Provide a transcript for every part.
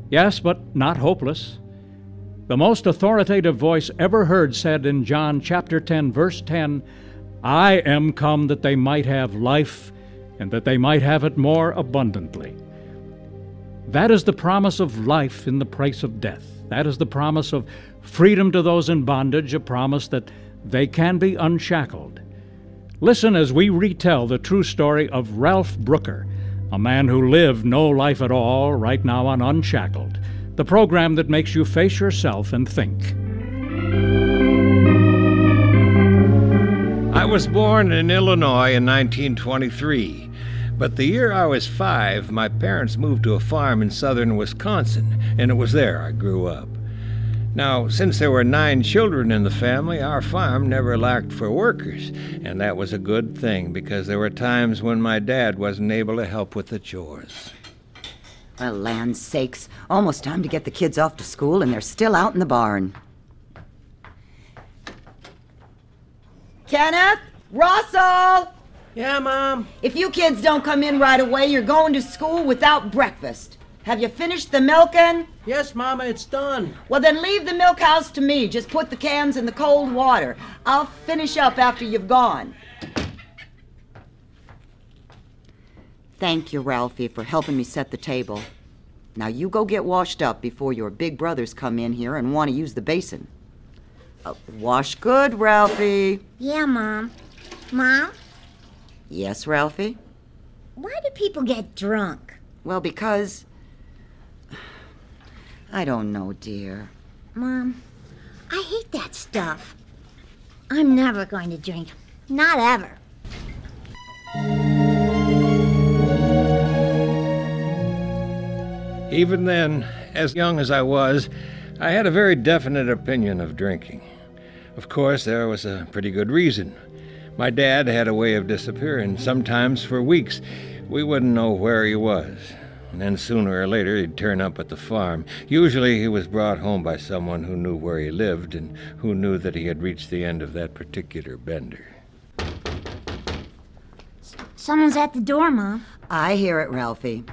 Yes, but not hopeless. The most authoritative voice ever heard said in John chapter 10, verse 10, "I am come that they might have life, and that they might have it more abundantly." That is the promise of life in the price of death. That is the promise of freedom to those in bondage, a promise that they can be unshackled. Listen as we retell the true story of Ralph Brooker, a man who lived no life at all, right now on Unshackled, the program that makes you face yourself and think. I was born in Illinois in 1923, but the year I was 5, my parents moved to a farm in southern Wisconsin, and it was there I grew up. Now, since there were 9 children in the family, our farm never lacked for workers, and that was a good thing because there were times when my dad wasn't able to help with the chores. Well, land's sakes, almost time to get the kids off to school, and they're still out in the barn. Kenneth? Russell! Yeah, Mom? If you kids don't come in right away, you're going to school without breakfast. Have you finished the milking? Yes, Mama, it's done. Well, then leave the milk house to me. Just put the cans in the cold water. I'll finish up after you've gone. Thank you, Ralphie, for helping me set the table. Now you go get washed up before your big brothers come in here and want to use the basin. Wash good, Ralphie. Yeah, Mom. Mom? Yes, Ralphie? Why do people get drunk? Well, because... I don't know, dear. Mom, I hate that stuff. I'm never going to drink. Not ever. Even then, as young as I was, I had a very definite opinion of drinking. Of course, there was a pretty good reason. My dad had a way of disappearing, sometimes for weeks. We wouldn't know where he was. And then sooner or later he'd turn up at the farm. Usually he was brought home by someone who knew where he lived and who knew that he had reached the end of that particular bender. Someone's at the door, Mom. I hear it, Ralphie.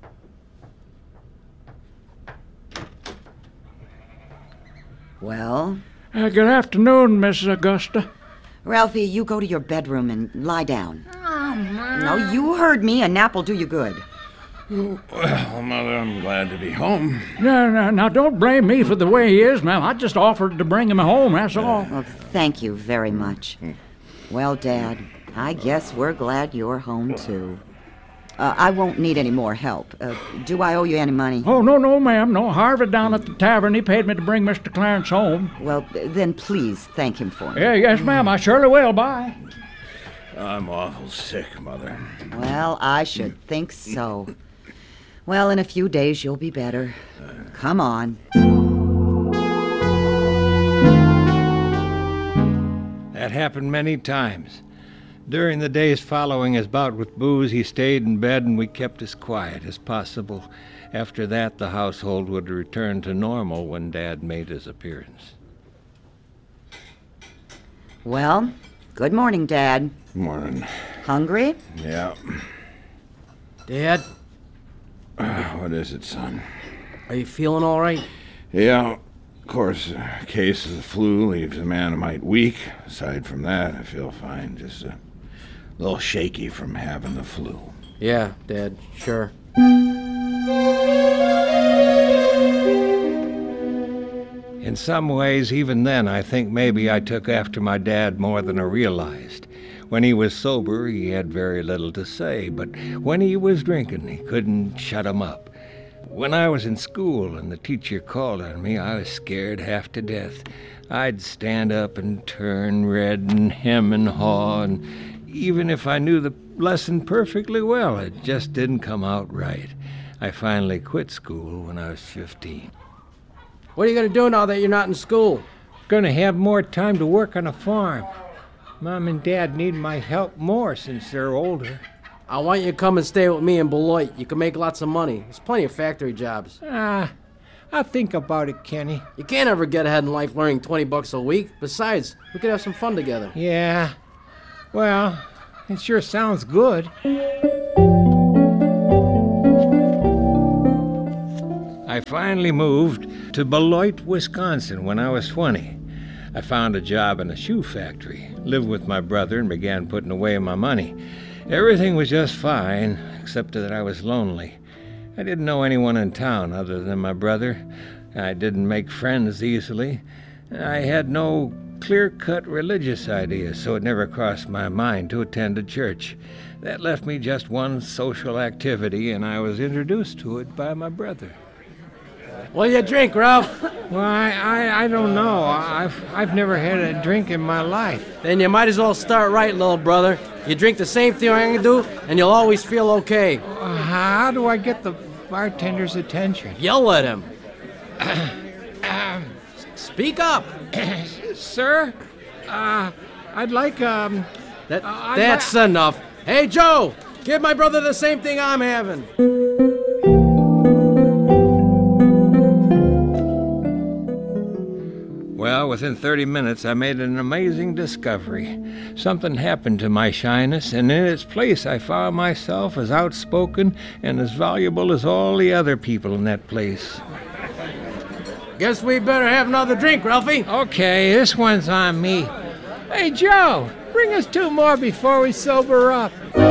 Well? Good afternoon, Miss Augusta. Ralphie, you go to your bedroom and lie down. Oh, Mom. No, you heard me. A nap will do you good. Well, Mother, I'm glad to be home. Now, don't blame me for the way he is, ma'am. I just offered to bring him home, that's all. Oh, thank you very much. Well, Dad, I guess we're glad you're home, too. I won't need any more help. Do I owe you any money? Oh, no, ma'am. No, Harvey down at the tavern, he paid me to bring Mr. Clarence home. Well, then please thank him for me. Yes, ma'am. I surely will. Bye. I'm awful sick, Mother. Well, I should think so. Well, in a few days you'll be better. Come on. That happened many times. During the days following his bout with booze, he stayed in bed and we kept as quiet as possible. After that, the household would return to normal when Dad made his appearance. Well, good morning, Dad. Morning. Hungry? Yeah. Dad, What is it, son? are you feeling all right? Yeah, of course, a case of the flu leaves a man a mite weak. Aside from that, I feel fine. Just a little shaky from having the flu. Yeah, Dad, sure. In some ways, even then, I think maybe I took after my dad more than I realized. When he was sober, he had very little to say, but when he was drinking, he couldn't shut him up. When I was in school and the teacher called on me, I was scared half to death. I'd stand up and turn red and hem and haw, and even if I knew the lesson perfectly well, it just didn't come out right. I finally quit school when I was 15. What are you going to do now that you're not in school? Gonna have more time to work on a farm. Mom and Dad need my help more since they're older. I want you to come and stay with me in Beloit. You can make lots of money. There's plenty of factory jobs. I'll think about it, Kenny. You can't ever get ahead in life learning $20 a week. Besides, we could have some fun together. Yeah, well, it sure sounds good. I I finally moved to Beloit, Wisconsin when I was 20. I found a job in a shoe factory, lived with my brother, and began putting away my money. Everything was just fine, except that I was lonely. I didn't know anyone in town other than my brother. I didn't make friends easily. I had no clear-cut religious ideas, so it never crossed my mind to attend a church. That left me just one social activity, and I was introduced to it by my brother. What do you drink, Ralph? Well, I don't know. I've never had a drink in my life. Then you might as well start right, little brother. You drink the same thing I'm gonna do, and you'll always feel okay. How do I get the bartender's attention? Yell at him. Speak up. Sir, I'd like, That's enough. Hey, Joe, give my brother the same thing I'm having. Well, within 30 minutes, I made an amazing discovery. Something happened to my shyness, and in its place, I found myself as outspoken and as valuable as all the other people in that place. Guess we better have another drink, Ralphie. Okay, this one's on me. Hey, Joe, bring us 2 more before we sober up.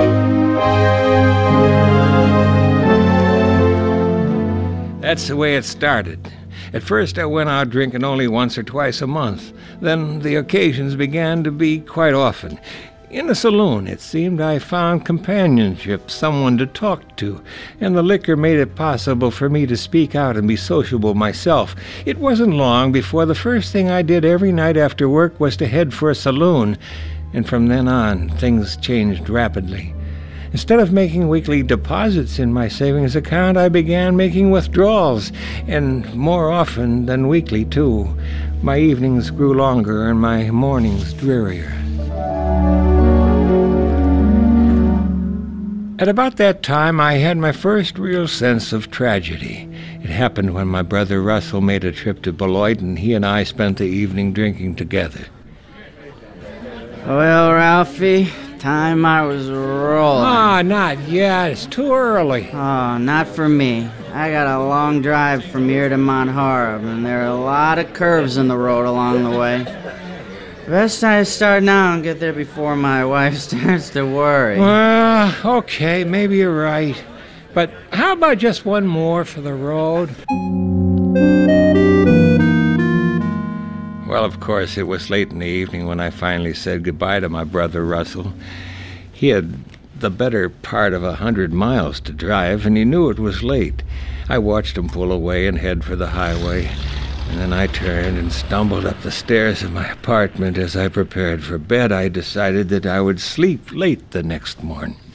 That's the way it started. At first, I went out drinking only once or twice a month. Then the occasions began to be quite often. In a saloon, it seemed, I found companionship, someone to talk to, and the liquor made it possible for me to speak out and be sociable myself. It wasn't long before the first thing I did every night after work was to head for a saloon, and from then on, things changed rapidly. Instead of making weekly deposits in my savings account, I began making withdrawals, and more often than weekly, too. My evenings grew longer and my mornings drearier. At about that time, I had my first real sense of tragedy. It happened when my brother Russell made a trip to Beloit, and he and I spent the evening drinking together. Well, Ralphie, time I was rolling. Not yet. It's too early. Oh, not for me. I got a long drive from here to Mount Horeb, and there are a lot of curves in the road along the way. Best I start now and get there before my wife starts to worry. Well, okay, maybe you're right. But how about just one more for the road? Well, of course, it was late in the evening when I finally said goodbye to my brother Russell. He had the better part of 100 miles to drive, and he knew it was late. I watched him pull away and head for the highway. And then I turned and stumbled up the stairs of my apartment. As I prepared for bed, I decided that I would sleep late the next morning.